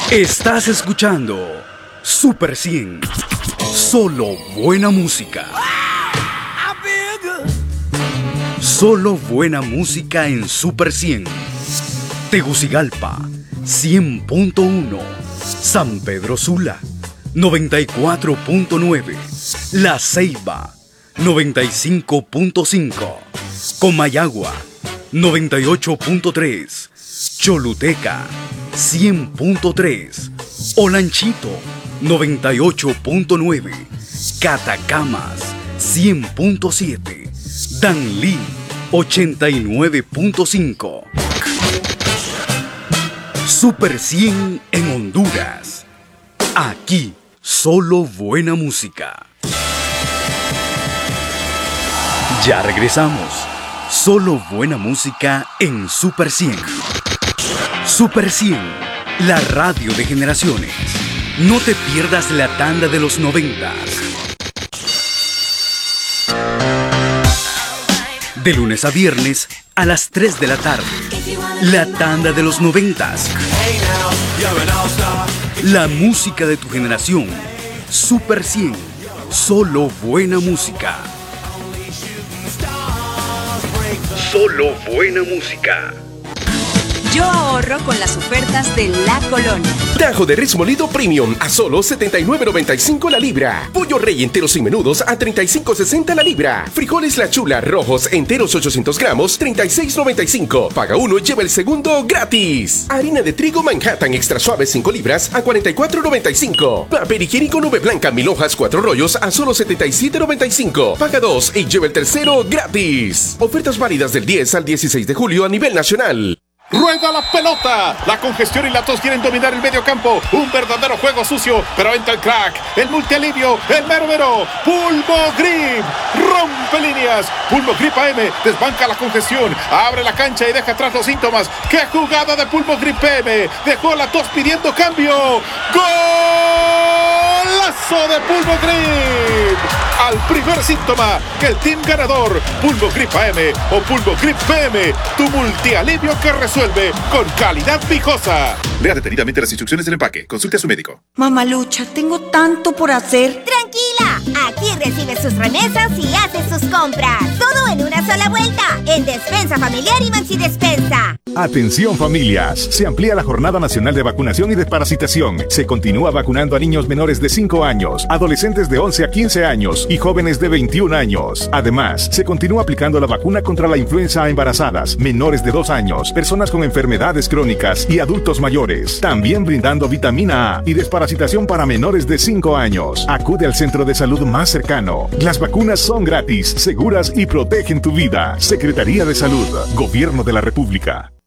Estás escuchando Super 100. Solo buena música. Solo buena música en Super 100. Tegucigalpa, 100.1. San Pedro Sula, 94.9. La Ceiba, 95.5. Comayagua, 98.3. Choluteca, 100.3. Olanchito, 98.9. Catacamas, 100.7. Danlí, 89.5. Super 100 en Honduras. Aquí, solo buena música. Ya regresamos. Solo buena música en Super 100. Super 100, la radio de generaciones. No te pierdas la tanda de los 90. De lunes a viernes a las 3 de la tarde. La tanda de los 90. La música de tu generación. Super 100, solo buena música. Solo buena música. Yo ahorro con las ofertas de La Colonia. Tajo de res molido premium a solo $79.95 la libra. Pollo rey enteros y menudos a $35.60 la libra. Frijoles La Chula rojos enteros 800 gramos, $36.95. Paga uno y lleva el segundo gratis. Harina de trigo Manhattan extra suave 5 libras a $44.95. Papel higiénico Nube Blanca 1000 hojas 4 rollos a solo $77.95. Paga 2 y lleva el tercero gratis. Ofertas válidas del 10 al 16 de julio a nivel nacional. ¡Rueda la pelota! La congestión y la tos quieren dominar el medio campo. Un verdadero juego sucio, pero entra el crack, el multialivio, el mero Pulmo Grip. Rompe líneas. Pulmo Grip AM desbanca la congestión, abre la cancha y deja atrás los síntomas. ¡Qué jugada de Pulmo Grip PM! Dejó la tos pidiendo cambio. ¡Golazo de Pulmo Grip! Al primer síntoma, el team ganador, Pulmo Grip AM o Pulmo Grip PM, tu multialivio que resuelve con calidad picosa. Lea detenidamente las instrucciones del empaque. Consulte a su médico. Mamalucha, tengo tanto por hacer. ¡Tranquila! Aquí recibe sus remesas y hace sus compras. Todo en una sola vuelta. En Despensa Familiar y Maxi Despensa. Atención familias, se amplía la Jornada Nacional de Vacunación y Desparasitación. Se continúa vacunando a niños menores de 5 años, adolescentes de 11 a 15 años y jóvenes de 21 años. Además, se continúa aplicando la vacuna contra la influenza a embarazadas, menores de 2 años, personas con enfermedades crónicas y adultos mayores. También brindando vitamina A y desparasitación para menores de 5 años. Acude al centro de salud más cercano. Las vacunas son gratis, seguras y protegen tu vida. Secretaría de Salud, Gobierno de la República.